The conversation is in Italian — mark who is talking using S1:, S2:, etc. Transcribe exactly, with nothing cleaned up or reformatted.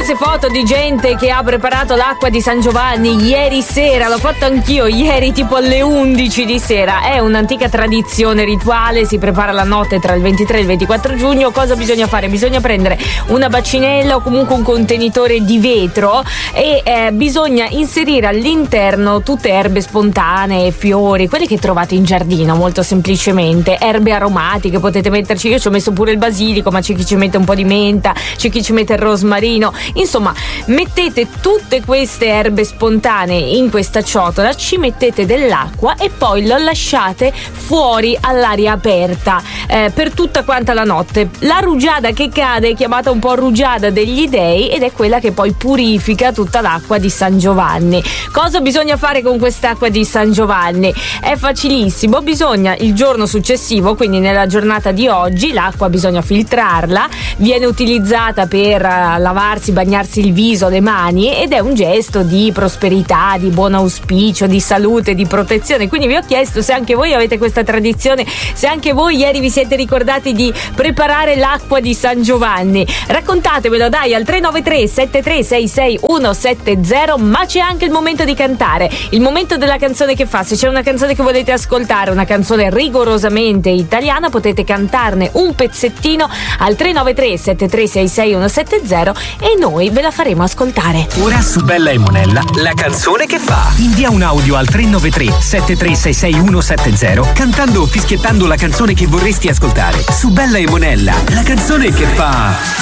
S1: Diverse foto di gente che ha preparato l'acqua di San Giovanni ieri sera, l'ho fatto anch'io ieri tipo alle undici di sera. È un'antica tradizione rituale, si prepara la notte tra il ventitré e il ventiquattro giugno. Cosa bisogna fare? Bisogna prendere una bacinella o comunque un contenitore di vetro e eh, bisogna inserire all'interno tutte erbe spontanee, fiori, quelle che trovate in giardino molto semplicemente, erbe aromatiche, potete metterci, io ci ho messo pure il basilico, ma c'è chi ci mette un po' di menta, c'è chi ci mette il rosmarino, insomma mettete tutte queste erbe spontanee in questa ciotola, ci mettete dell'acqua e poi lo lasciate fuori all'aria aperta eh, per tutta quanta la notte. La rugiada che cade è chiamata un po' rugiada degli dei ed è quella che poi purifica tutta l'acqua di San Giovanni. Cosa bisogna fare con quest'acqua di San Giovanni? È facilissimo, bisogna il giorno successivo, quindi nella giornata di oggi, l'acqua bisogna filtrarla, viene utilizzata per uh, lavarsi, bagnarsi il viso, le mani, ed è un gesto di prosperità, di buon auspicio, di salute, di protezione. Quindi vi ho chiesto se anche voi avete questa tradizione, se anche voi ieri vi siete ricordati di preparare l'acqua di San Giovanni. Raccontatemelo dai al tre nove tre sette tre sei sei uno sette zero. Ma c'è anche il momento di cantare, il momento della canzone che fa. Se c'è una canzone che volete ascoltare, una canzone rigorosamente italiana, potete cantarne un pezzettino al tre nove tre sette tre sei sei uno sette zero e noi ve la faremo ascoltare.
S2: Ora su Bella e Monella, la canzone che fa. Invia un audio al tre nove tre sette tre sei sei uno sette zero cantando o fischiettando la canzone che vorresti ascoltare. Su Bella e Monella, la canzone che fa...